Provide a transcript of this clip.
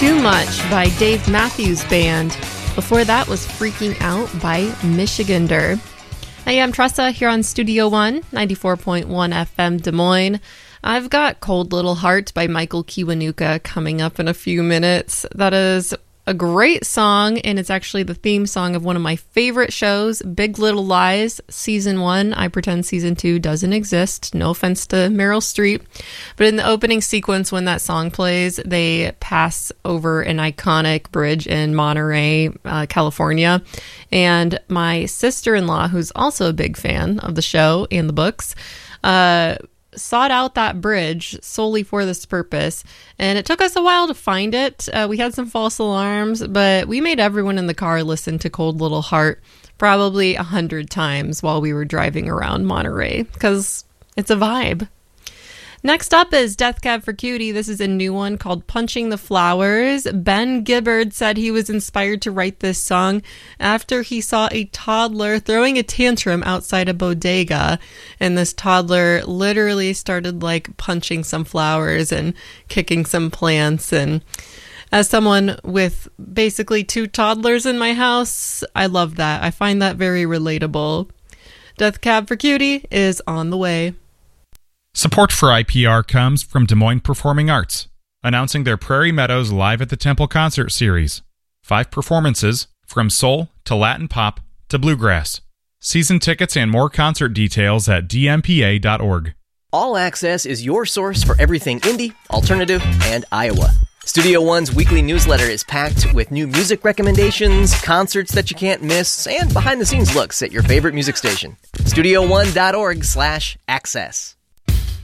Too Much by Dave Matthews Band. Before that was Freaking Out by Michigander. Hey, I'm Tressa here on Studio One, 94.1 FM Des Moines. I've got Cold Little Heart by Michael Kiwanuka coming up in a few minutes. That is a great song, and it's actually the theme song of one of my favorite shows, Big Little Lies, Season 1. I pretend Season 2 doesn't exist. No offense to Meryl Streep. But in the opening sequence, when that song plays, they pass over an iconic bridge in Monterey, California. And my sister-in-law, who's also a big fan of the show and the books, sought out that bridge solely for this purpose, and it took us a while to find it. We had some false alarms, but we made everyone in the car listen to Cold Little Heart probably 100 times while we were driving around Monterey, because it's a vibe. Next up is Death Cab for Cutie. This is a new one called Punching the Flowers. Ben Gibbard said he was inspired to write this song after he saw a toddler throwing a tantrum outside a bodega. And this toddler literally started like punching some flowers and kicking some plants. And as someone with basically 2 toddlers in my house, I love that. I find that very relatable. Death Cab for Cutie is on the way. Support for IPR comes from Des Moines Performing Arts, announcing their Prairie Meadows Live at the Temple concert series. 5 performances, from soul to Latin pop to bluegrass. Season tickets and more concert details at dmpa.org. All Access is your source for everything indie, alternative, and Iowa. Studio One's weekly newsletter is packed with new music recommendations, concerts that you can't miss, and behind-the-scenes looks at your favorite music station. StudioOne.org/access.